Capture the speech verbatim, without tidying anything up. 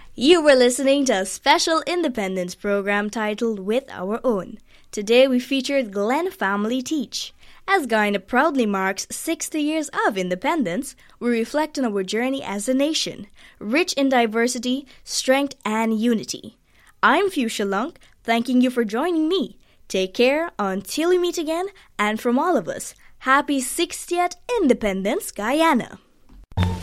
You were listening to a special independence program titled With Our Own. Today we featured Glen Family Teach. As Guyana proudly marks sixty years of independence, we reflect on our journey as a nation, rich in diversity, strength, and unity. I'm Fuchsia Lunk, thanking you for joining me. Take care until we meet again, and from all of us, happy sixtieth Independence, Guyana!